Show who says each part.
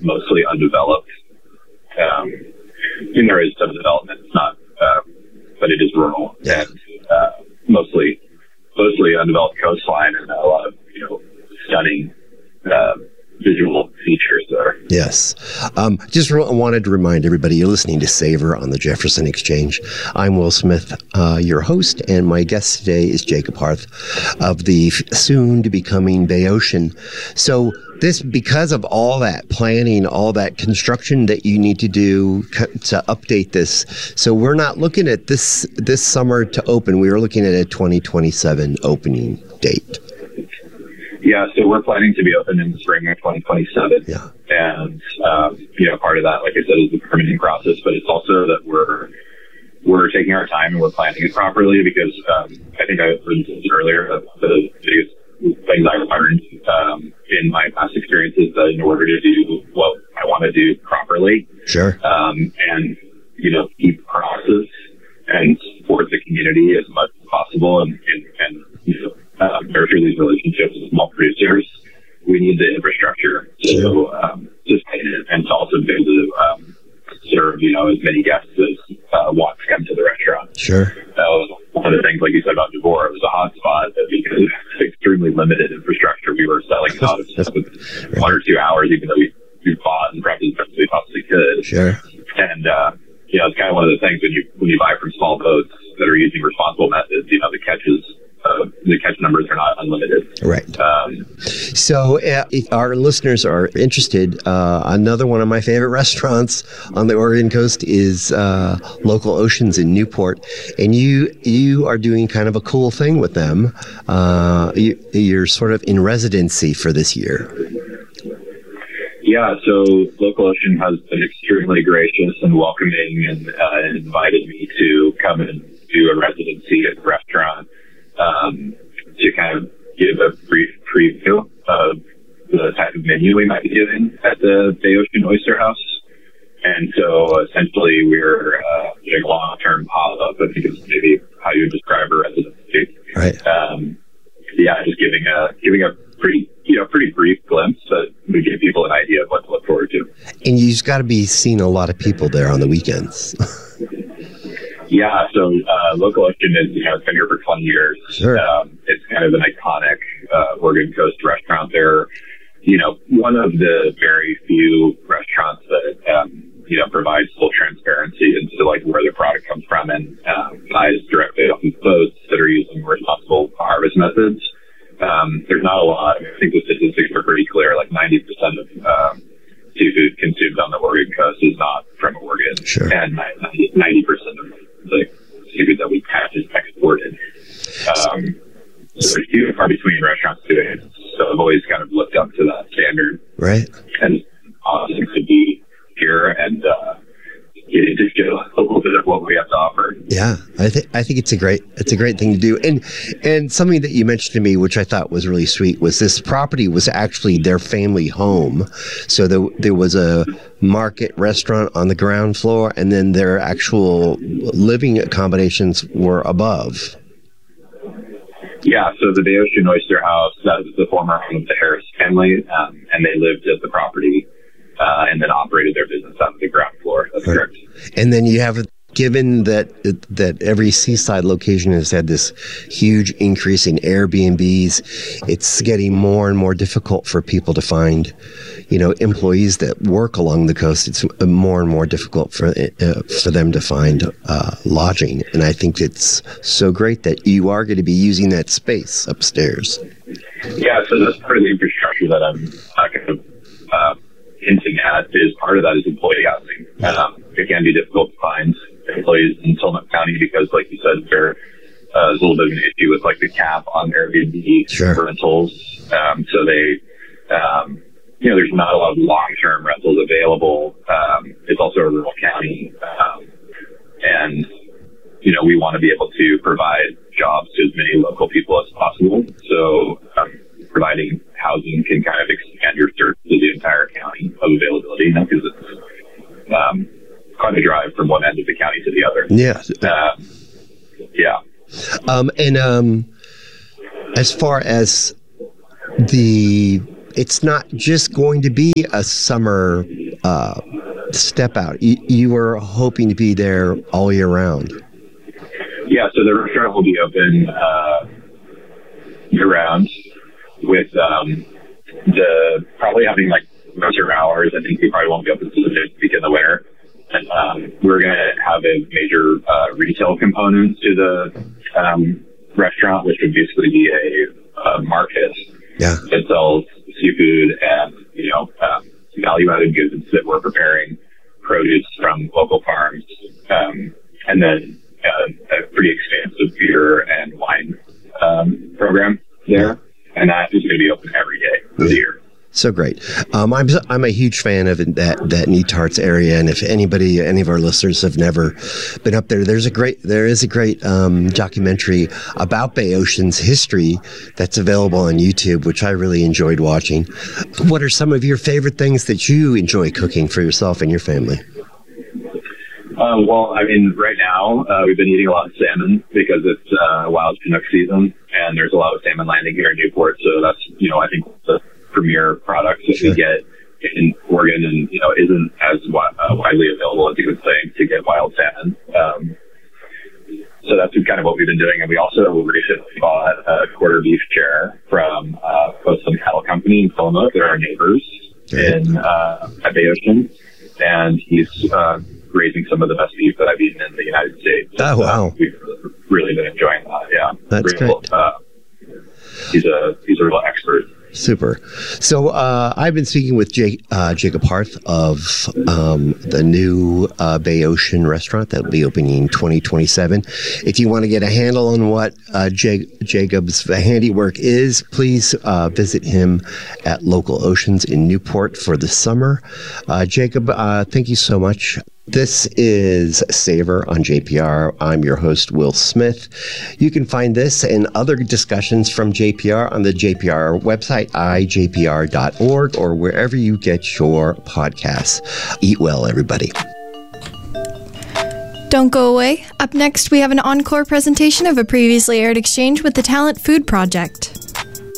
Speaker 1: mostly undeveloped. And there is some development. It's not, but it is rural and mostly undeveloped coastline and a lot of stunning visual features there.
Speaker 2: Yes. Just wanted to remind everybody you're listening to Savor on the Jefferson Exchange. I'm Will Smith, your host, and my guest today is Jacob Harth of the soon-to-becoming Bay Ocean. So this, because of all that planning, all that construction that you need to do to update this, so we're not looking at this summer to open. We are looking at a 2027 opening date.
Speaker 1: Yeah, so we're planning to be open in the spring of 2027.
Speaker 2: Yeah. And,
Speaker 1: part of that, like I said, is the permitting process, but it's also that we're taking our time and we're planning it properly because I think I mentioned earlier the biggest things I learned in my past experiences that in order to do what I want to do properly,
Speaker 2: sure,
Speaker 1: and keep process and support the community as much as possible, and nurture these relationships with small producers, we need the infrastructure to sustain it and to also be able to serve as many guests as want to come to the restaurant.
Speaker 2: Sure.
Speaker 1: That was one of the things, like you said about Devore. It was a hot spot because of extremely limited infrastructure. We were selling out of stuff within 1 or 2 hours, even though we bought and prepped as best as we possibly could.
Speaker 2: Sure.
Speaker 1: And it's kind of one of the things when you buy from small boats that are using responsible methods. The catch numbers are not unlimited.
Speaker 2: Right. So if our listeners are interested, another one of my favorite restaurants on the Oregon coast is Local Oceans in Newport. And you are doing kind of a cool thing with them. You're sort of in residency for this year.
Speaker 1: Yeah, so Local Ocean has been extremely gracious and welcoming and invited me to come and do a residency at the restaurant. To kind of give a brief preview of the type of menu we might be doing at the Bay Ocean Oyster House. And so essentially we're doing a long-term pop-up, I think is maybe how you would describe a residency.
Speaker 2: Right.
Speaker 1: Just giving a pretty brief glimpse that we give people an idea of what to look forward to.
Speaker 2: And you've got to be seeing a lot of people there on the weekends.
Speaker 1: Yeah, so Local Ocean is, it's been here for 20 years.
Speaker 2: Sure.
Speaker 1: It's kind of an iconic Oregon Coast restaurant. They're, one of the very few restaurants that, provides full transparency into where the product comes from and buys directly off of boats that are using responsible harvest methods. There's not a lot. I think the statistics are pretty clear. 90% of seafood consumed on the Oregon coast is not from Oregon.
Speaker 2: Sure. And
Speaker 1: 90% of the seafood that we catch is exported. So there's few and far between restaurants doing it. So I've always kind of looked up to that standard.
Speaker 2: Right.
Speaker 1: And awesome to be here and getting to show a little bit of what we have to offer.
Speaker 2: Yeah, I think it's a great thing to do. And something that you mentioned to me, which I thought was really sweet, was this property was actually their family home. So there was a market restaurant on the ground floor, and then their actual living accommodations were above.
Speaker 1: Yeah, so the Bay Ocean Oyster House, that was the former home of the Harris family, and they lived at the property and then operated their business on the ground floor. That's
Speaker 2: right.
Speaker 1: Correct.
Speaker 2: And then you have, given that every seaside location has had this huge increase in Airbnbs, it's getting more and more difficult for people to find, employees that work along the coast. It's more and more difficult for them to find lodging. And I think it's so great that you are going to be using that space upstairs.
Speaker 1: Yeah, so that's part of the infrastructure that I'm kind of hinting at. Is part of that is employee housing. It can be difficult to find employees in Tillamook County because, like you said, there's a little bit of an issue with the cap on Airbnb rentals. So they, there's not a lot of long-term rentals available. It's also a rural county, and we want to be able to provide jobs to as many local people as possible. So providing housing can kind of expand your search to the entire county of availability because it's quite a drive from one end of the county to the other.
Speaker 2: Yeah.
Speaker 1: Yeah.
Speaker 2: And as far as the it's not just going to be a summer step out. You were hoping to be there all year round.
Speaker 1: Yeah, so the restaurant will be open year round with the probably having like winter hours. I think we probably won't be open until the week in the winter. And we're going to have a major retail component to the restaurant, which would basically be a market that sells seafood and, value-added goods that we're preparing, produce from local farms, and then a pretty expansive beer and wine program there. And that is going to be open every day of the year.
Speaker 2: So great. I'm a huge fan of that Netarts area, and if any of our listeners have never been up there, there is a great documentary about Bay Ocean's history that's available on YouTube, which I really enjoyed watching. What are some of your favorite things that you enjoy cooking for yourself and your family?
Speaker 1: Well, I mean, right now we've been eating a lot of salmon because it's wild Chinook season, and there's a lot of salmon landing here in Newport. So that's I think the premier products that we get in Oregon, and isn't as widely available as you would say to get wild salmon. So that's kind of what we've been doing, and we also recently bought a quarter beef chair from some cattle company in Tillamook. They're our neighbors at Bay Ocean, and he's raising some of the best beef that I've eaten in the United States.
Speaker 2: Oh wow!
Speaker 1: We've really been enjoying that. Yeah,
Speaker 2: that's great.
Speaker 1: He's a real expert.
Speaker 2: Super. So I've been speaking with Jacob Harth of the new Bay Ocean restaurant that will be opening in 2027. If you want to get a handle on what Jacob's handiwork is, please visit him at Local Oceans in Newport for the summer. Jacob, thank you so much. This is Savor on JPR. I'm your host, Will Smith. You can find this and other discussions from JPR on the JPR website, ijpr.org, or wherever you get your podcasts. Eat well, everybody.
Speaker 3: Don't go away. Up next, we have an encore presentation of a previously aired exchange with the Talent Food Project.